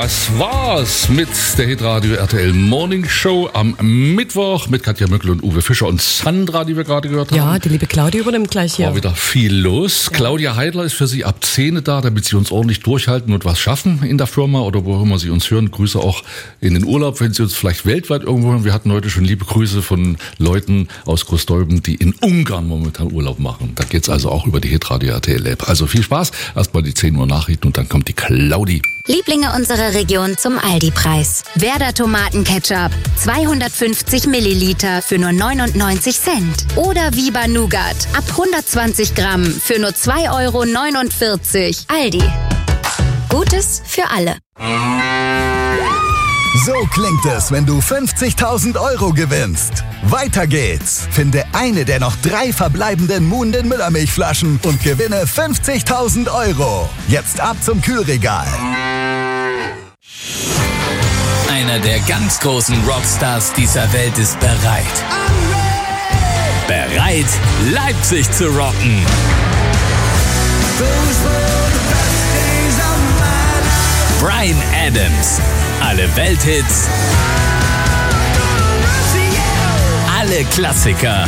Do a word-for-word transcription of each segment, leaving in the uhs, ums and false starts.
Das war's mit der Hitradio R T L Morning Show am Mittwoch mit Katja Möckel und Uwe Fischer und Sandra, die wir gerade gehört haben. Ja, die liebe Claudia übernimmt gleich hier. War wieder viel los. Ja. Claudia Heidler ist für Sie ab zehn da, damit Sie uns ordentlich durchhalten und was schaffen in der Firma oder wo immer Sie uns hören. Grüße auch in den Urlaub, wenn Sie uns vielleicht weltweit irgendwo hören. Wir hatten heute schon liebe Grüße von Leuten aus Großdolben, die in Ungarn momentan Urlaub machen. Da geht's also auch über die Hitradio R T L App. Also viel Spaß. Erstmal die zehn Uhr Nachrichten und dann kommt die Claudi. Lieblinge unserer Region zum Aldi-Preis. Werder Tomatenketchup, zweihundertfünfzig Milliliter für nur neunundneunzig Cent. Oder Viva Nougat, ab hundertzwanzig Gramm für nur zwei Euro neunundvierzig. Aldi. Gutes für alle. So klingt es, wenn du fünfzigtausend Euro gewinnst. Weiter geht's. Finde eine der noch drei verbleibenden Muhnden Müllermilchflaschen und gewinne fünfzigtausend Euro. Jetzt ab zum Kühlregal. Einer der ganz großen Rockstars dieser Welt ist bereit. Bereit, Leipzig zu rocken. Bryan Adams. Alle Welthits. Alle Klassiker.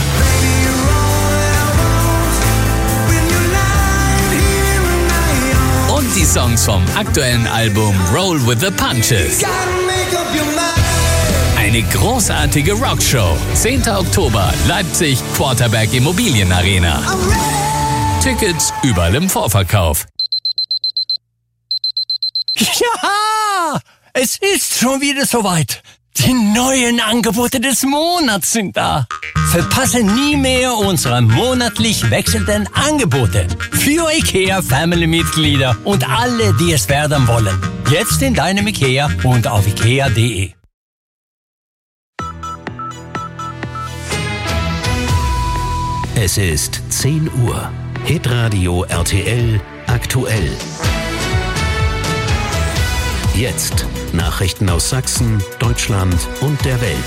Und die Songs vom aktuellen Album Roll with the Punches. Eine großartige Rockshow. zehnter Oktober, Leipzig, Quarterback Immobilienarena. Tickets überall im Vorverkauf. Ja, es ist schon wieder soweit. Die neuen Angebote des Monats sind da. Verpasse nie mehr unsere monatlich wechselnden Angebote. Für IKEA Family-Mitglieder und alle, die es werden wollen. Jetzt in deinem IKEA und auf ikea punkt de. Es ist zehn Uhr. Hitradio R T L aktuell. Jetzt Nachrichten aus Sachsen, Deutschland und der Welt.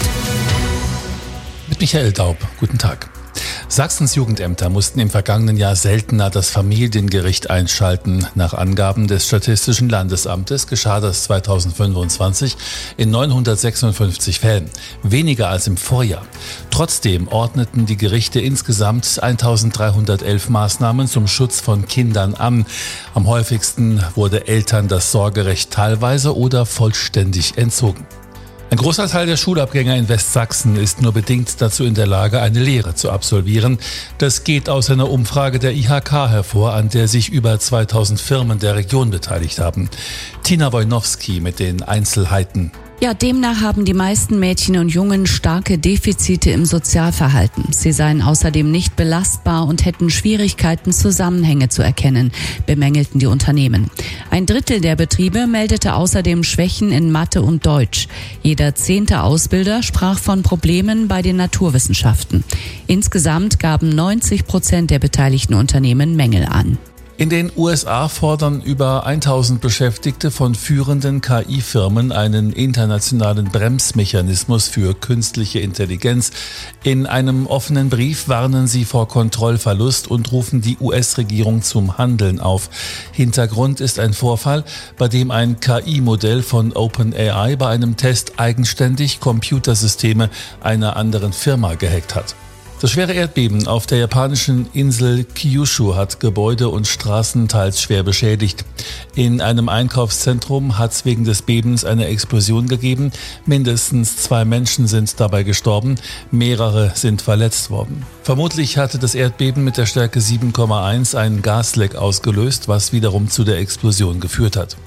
Mit Michael Daub. Guten Tag. Sachsens Jugendämter mussten im vergangenen Jahr seltener das Familiengericht einschalten. Nach Angaben des Statistischen Landesamtes geschah das zweitausendfünfundzwanzig in neunhundertsechsundfünfzig Fällen, weniger als im Vorjahr. Trotzdem ordneten die Gerichte insgesamt eintausenddreihundertelf Maßnahmen zum Schutz von Kindern an. Am häufigsten wurde Eltern das Sorgerecht teilweise oder vollständig entzogen. Ein großer Teil der Schulabgänger in Westsachsen ist nur bedingt dazu in der Lage, eine Lehre zu absolvieren. Das geht aus einer Umfrage der I H K hervor, an der sich über zweitausend Firmen der Region beteiligt haben. Tina Wojnowski mit den Einzelheiten. Ja, demnach haben die meisten Mädchen und Jungen starke Defizite im Sozialverhalten. Sie seien außerdem nicht belastbar und hätten Schwierigkeiten, Zusammenhänge zu erkennen, bemängelten die Unternehmen. Ein Drittel der Betriebe meldete außerdem Schwächen in Mathe und Deutsch. Jeder zehnte Ausbilder sprach von Problemen bei den Naturwissenschaften. Insgesamt gaben neunzig Prozent der beteiligten Unternehmen Mängel an. In den U S A fordern über tausend Beschäftigte von führenden K I-Firmen einen internationalen Bremsmechanismus für künstliche Intelligenz. In einem offenen Brief warnen sie vor Kontrollverlust und rufen die U S-Regierung zum Handeln auf. Hintergrund ist ein Vorfall, bei dem ein K I-Modell von OpenAI bei einem Test eigenständig Computersysteme einer anderen Firma gehackt hat. Das schwere Erdbeben auf der japanischen Insel Kyushu hat Gebäude und Straßen teils schwer beschädigt. In einem Einkaufszentrum hat es wegen des Bebens eine Explosion gegeben. Mindestens zwei Menschen sind dabei gestorben, mehrere sind verletzt worden. Vermutlich hatte das Erdbeben mit der Stärke sieben Komma eins einen Gasleck ausgelöst, was wiederum zu der Explosion geführt hat.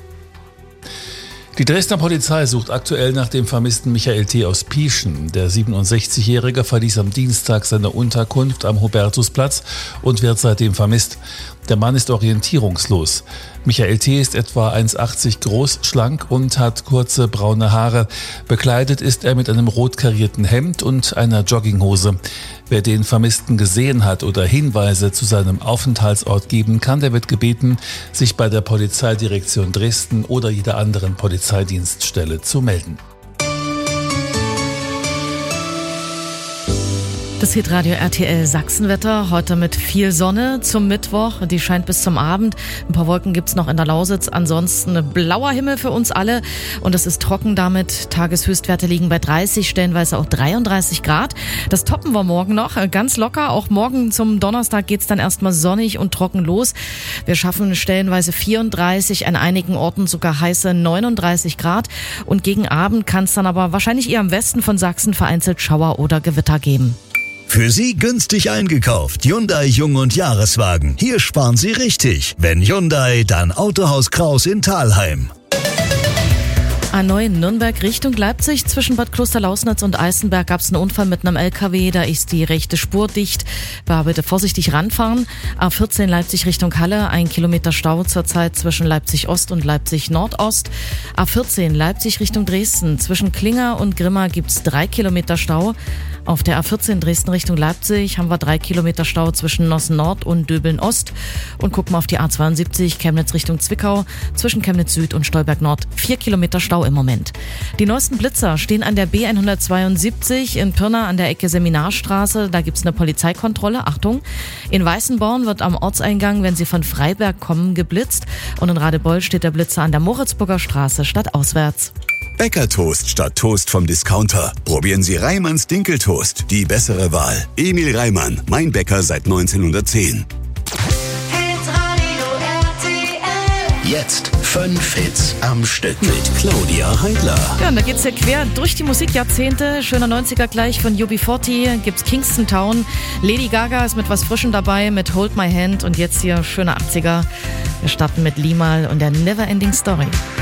Die Dresdner Polizei sucht aktuell nach dem vermissten Michael T. aus Pieschen. Der siebenundsechzigjährige verließ am Dienstag seine Unterkunft am Hubertusplatz und wird seitdem vermisst. Der Mann ist orientierungslos. Michael T. ist etwa eins Komma achtzig groß, schlank und hat kurze braune Haare. Bekleidet ist er mit einem rot karierten Hemd und einer Jogginghose. Wer den Vermissten gesehen hat oder Hinweise zu seinem Aufenthaltsort geben kann, der wird gebeten, sich bei der Polizeidirektion Dresden oder jeder anderen Polizeidienststelle zu melden. Das Das Hitradio R T L Sachsenwetter, heute mit viel Sonne zum Mittwoch. Die scheint bis zum Abend. Ein paar Wolken gibt's noch in der Lausitz. Ansonsten blauer Himmel für uns alle. Und es ist trocken damit. Tageshöchstwerte liegen bei dreißig, stellenweise auch dreiunddreißig Grad. Das toppen wir morgen noch. Ganz locker. Auch morgen zum Donnerstag geht's dann erstmal sonnig und trocken los. Wir schaffen stellenweise vierunddreißig, an einigen Orten sogar heiße neununddreißig Grad. Und gegen Abend kann es dann aber wahrscheinlich eher im Westen von Sachsen vereinzelt Schauer oder Gewitter geben. Für Sie günstig eingekauft. Hyundai Jung- und Jahreswagen. Hier sparen Sie richtig. Wenn Hyundai, dann Autohaus Kraus in Thalheim. A neun Nürnberg Richtung Leipzig. Zwischen Bad Klosterlausnitz und Eisenberg gab es einen Unfall mit einem L K W. Da ist die rechte Spur dicht. Da bitte vorsichtig ranfahren. A vierzehn Leipzig Richtung Halle. Ein Kilometer Stau zurzeit zwischen Leipzig Ost und Leipzig Nordost. A vierzehn Leipzig Richtung Dresden. Zwischen Klinger und Grimma gibt's drei Kilometer Stau. Auf der A vierzehn Dresden Richtung Leipzig haben wir drei Kilometer Stau zwischen Nossen Nord und Döbeln Ost. Und gucken wir auf die A zweiundsiebzig Chemnitz Richtung Zwickau. Zwischen Chemnitz Süd und Stolberg Nord vier Kilometer Stau im Moment. Die neuesten Blitzer stehen an der B hundertzweiundsiebzig in Pirna an der Ecke Seminarstraße. Da gibt's eine Polizeikontrolle. Achtung! In Weißenborn wird am Ortseingang, wenn Sie von Freiberg kommen, geblitzt. Und in Radebeul steht der Blitzer an der Moritzburger Straße stadtauswärts. Bäckertoast statt Toast vom Discounter. Probieren Sie Reimanns Dinkeltoast. Die bessere Wahl. Emil Reimann, mein Bäcker seit neunzehnhundertzehn. Jetzt fünf Hits am Stück mit Claudia Heidler. Ja, und da geht's ja quer durch die Musikjahrzehnte. Schöner neunziger gleich von U B vierzig. Gibt's Kingston Town. Lady Gaga ist mit was Frischem dabei, mit Hold My Hand. Und jetzt hier schöne achtziger. Wir starten mit Limal und der Never Ending Story.